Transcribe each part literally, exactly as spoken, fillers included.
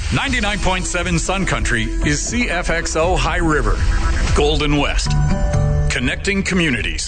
ninety-nine point seven Sun Country is C F X O High River, Golden West, connecting communities.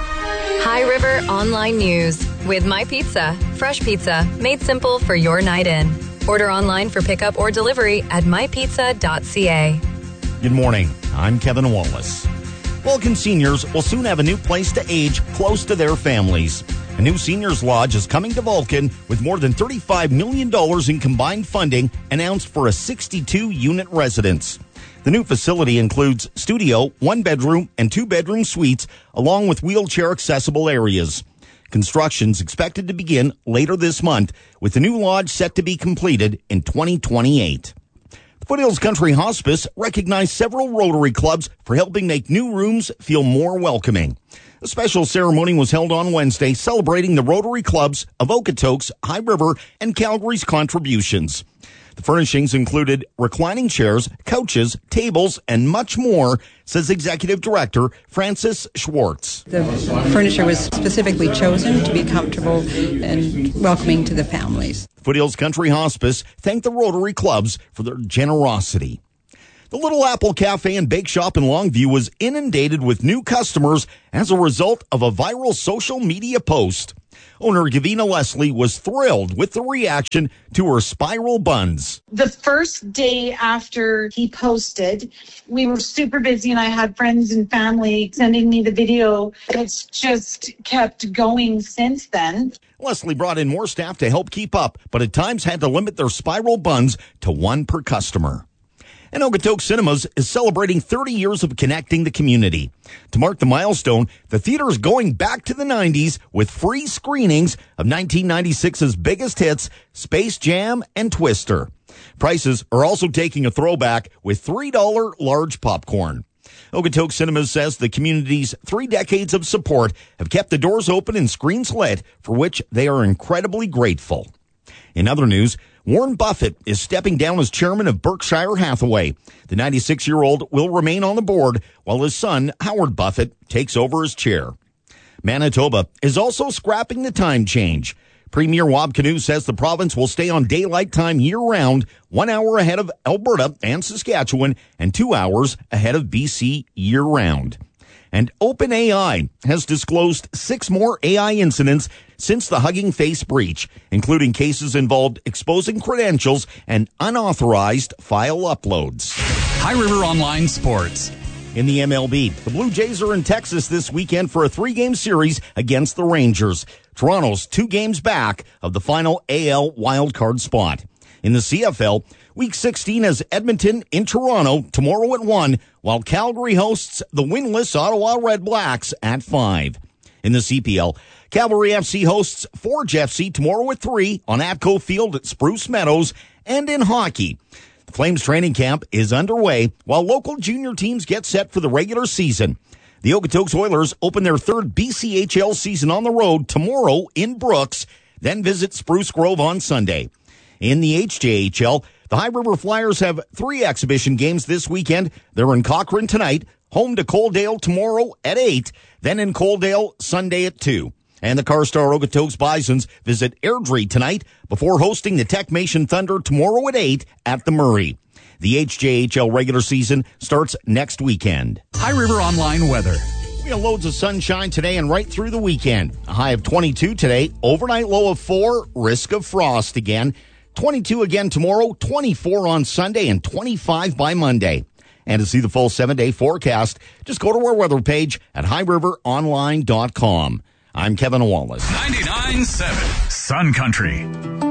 High River Online News with My Pizza. Fresh pizza made simple for your night in. Order online for pickup or delivery at my pizza dot c a. Good morning. I'm Kevin Wallace. Vulcan seniors will soon have a new place to age close to their families. A new seniors lodge is coming to Vulcan with more than thirty-five million dollars in combined funding announced for a sixty-two unit residence. The new facility includes studio, one bedroom, and two bedroom suites, along with wheelchair accessible areas. Construction's expected to begin later this month, with the new lodge set to be completed in twenty twenty-eight. The Foothills Country Hospice recognized several Rotary clubs for helping make new rooms feel more welcoming. A special ceremony was held on Wednesday celebrating the Rotary clubs of Okotoks, High River, and Calgary's contributions. The furnishings included reclining chairs, couches, tables, and much more, says Executive Director Frances Schwartz. The furniture was specifically chosen to be comfortable and welcoming to the families. Foothills Country Hospice thanked the Rotary clubs for their generosity. The Little Apple Cafe and Bake Shop in Longview was inundated with new customers as a result of a viral social media post. Owner Gavina Leslie was thrilled with the reaction to her spiral buns. The first day after he posted, we were super busy and I had friends and family sending me the video. It's just kept going since then. Leslie brought in more staff to help keep up, but at times had to limit their spiral buns to one per customer. And Okotoks Cinemas is celebrating thirty years of connecting the community. To mark the milestone, the theater is going back to the nineties with free screenings of nineteen ninety-six's biggest hits, Space Jam and Twister. Prices are also taking a throwback with three dollars large popcorn. Okotoks Cinemas says the community's three decades of support have kept the doors open and screens lit, for which they are incredibly grateful. In other news, Warren Buffett is stepping down as chairman of Berkshire Hathaway. The ninety-six-year-old will remain on the board while his son, Howard Buffett, takes over as chair. Manitoba is also scrapping the time change. Premier Wab Kinew says the province will stay on daylight time year-round, one hour ahead of Alberta and Saskatchewan, and two hours ahead of B C year-round. And OpenAI has disclosed six more A I incidents since the Hugging Face breach, including cases involved exposing credentials and unauthorized file uploads. High River Online Sports. In the M L B, the Blue Jays are in Texas this weekend for a three-game series against the Rangers. Toronto's two games back of the final A L wildcard spot. In the C F L, Week sixteen has Edmonton in Toronto tomorrow at one, while Calgary hosts the winless Ottawa Red Blacks at five. In the C P L, Cavalry F C hosts Forge F C tomorrow at three on Atco Field at Spruce Meadows. And in hockey, the Flames training camp is underway while local junior teams get set for the regular season. The Okotoks Oilers open their third B C H L season on the road tomorrow in Brooks, then visit Spruce Grove on Sunday. In the H J H L, the High River Flyers have three exhibition games this weekend. They're in Cochrane tonight, home to Coaldale tomorrow at eight, then in Coaldale Sunday at two. And the Carstar Okotoks Bisons visit Airdrie tonight before hosting the Techmation Thunder tomorrow at eight at the Murray. The H J H L regular season starts next weekend. High River Online weather. We have loads of sunshine today and right through the weekend. A high of twenty-two today, overnight low of four, risk of frost again. twenty-two again tomorrow, twenty-four on Sunday, and twenty-five by Monday. And to see the full seven-day forecast, just go to our weather page at high river online dot com. I'm Kevin Wallace. ninety-nine point seven Sun Country.